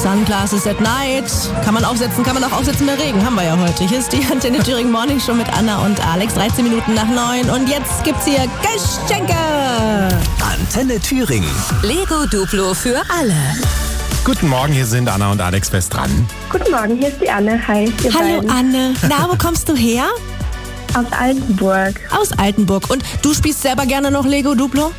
Sunglasses at Night. Kann man aufsetzen, kann man auch aufsetzen bei Regen. Haben wir ja heute. Hier ist die Antenne Thüringen Morning Show mit Anna und Alex. 13 Minuten nach 9. Und jetzt gibt's hier Geschenke. Antenne Thüringen. Lego Duplo für alle. Guten Morgen, hier sind Anna und Alex fest dran. Guten Morgen, hier ist die Anne. Hi. Hallo Anne. Na, wo kommst du her? Aus Altenburg. Aus Altenburg. Und du spielst selber gerne noch Lego Duplo?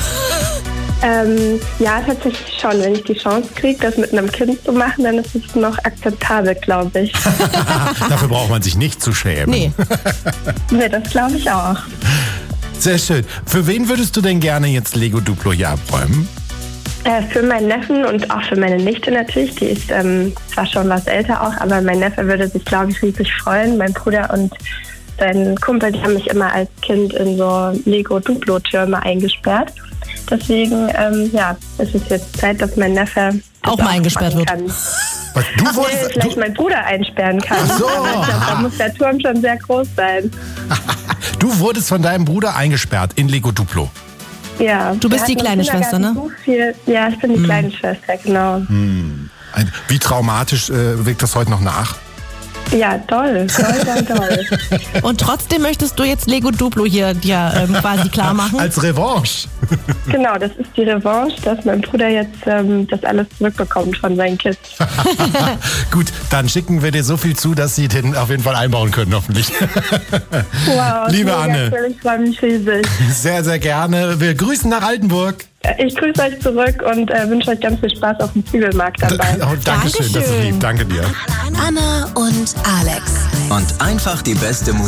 Ja, tatsächlich schon. Wenn ich die Chance kriege, das mit einem Kind zu machen, dann ist es noch akzeptabel, glaube ich. Dafür braucht man sich nicht zu schämen. Nee. Nee, das glaube ich auch. Sehr schön. Für wen würdest du denn gerne jetzt Lego Duplo hier abräumen? Für meinen Neffen und auch für meine Nichte natürlich. Die ist zwar schon was älter auch, aber mein Neffe würde sich, glaube ich, riesig freuen. Mein Bruder und sein Kumpel, die haben mich immer als Kind in so Lego Duplo-Türme eingesperrt. Deswegen, ist es jetzt Zeit, dass mein Neffe auch mal eingesperrt wird. Vielleicht mein Bruder einsperren kann. Ach so. Aber ich glaube, da muss der Turm schon sehr groß sein. Du wurdest von deinem Bruder eingesperrt in Lego Duplo. Ja. Du bist die kleine Schwester, ne? Ja, ich bin die kleine Schwester, genau. Wie traumatisch wirkt das heute noch nach? Ja, toll. Und trotzdem möchtest du jetzt Lego Duplo hier dir quasi klar machen? Als Revanche. Genau, das ist die Revanche, dass mein Bruder jetzt das alles zurückbekommt von seinen Kids. Gut, dann schicken wir dir so viel zu, dass sie den auf jeden Fall einbauen können, hoffentlich. Wow, Liebe Anne. Cool, ich freue mich riesig. Sehr, sehr gerne. Wir grüßen nach Altenburg. Ich grüße euch zurück und wünsche euch ganz viel Spaß auf dem Zügelmarkt dabei. Dankeschön, das ist lieb. Danke dir. Anna und Alex. Und einfach die beste Musik.